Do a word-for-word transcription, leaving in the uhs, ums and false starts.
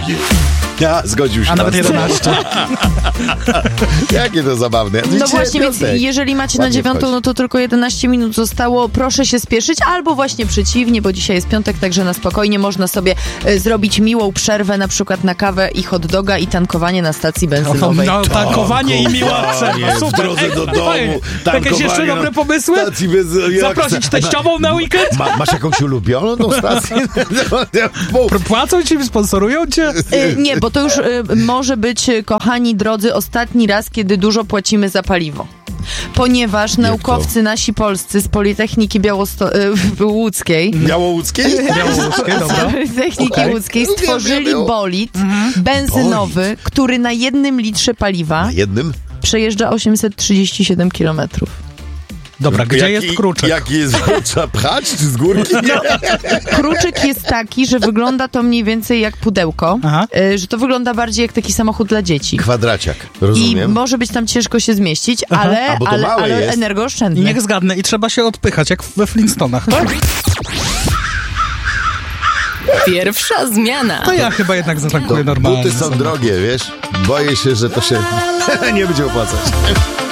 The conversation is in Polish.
Ja, zgodził się. A nawet jedenaście. Jakie to zabawne. No właśnie, więc jeżeli macie na dziewiątą, no to tylko jedenaście minut zostało. Proszę się spieszyć, albo właśnie przeciwnie, bo dzisiaj jest piątek, także na spokojnie można sobie y, zrobić miłą przerwę, na przykład na kawę i hot doga i tankowanie na stacji benzynowej. No, tankowanie i miła przerwa. W Super. drodze do Ej, domu, fajnie. tankowanie Jakieś jeszcze na dobre pomysły? stacji benzynowej. Zaprosić teściową na weekend? Ma, masz jakąś ulubioną tą stację? Płacą ci, sponsorują cię? Y, nie, bo to już y, może być, y, kochani drodzy, ostatni raz, kiedy dużo płacimy za paliwo. Ponieważ naukowcy nasi polscy z Politechniki Białosto- y, Łódzkiej Białołódzkiej? Białoruskie, dobra. z Politechniki Okay. Łódzkiej Lubię, stworzyli lubię. bolid benzynowy, Bolid. który na jednym litrze paliwa Na jednym? przejeżdża osiemset trzydzieści siedem kilometrów. Dobra, gdzie jaki, jest kruczek? Jaki jest? Trzeba pchać czy z górki? Kruczek jest taki, że wygląda to mniej więcej jak pudełko, Aha. y, że to wygląda bardziej jak taki samochód dla dzieci. Kwadraciak, I rozumiem. może być tam ciężko się zmieścić, ale, A, bo to ale, małe ale jest. energooszczędne. Niech zgadnę i trzeba się odpychać, jak we Flintstonach, tak? Pierwsza zmiana. To ja chyba jednak zatankuję normalnie. Buty są drogie, wiesz? Boję się, że to się nie będzie opłacać.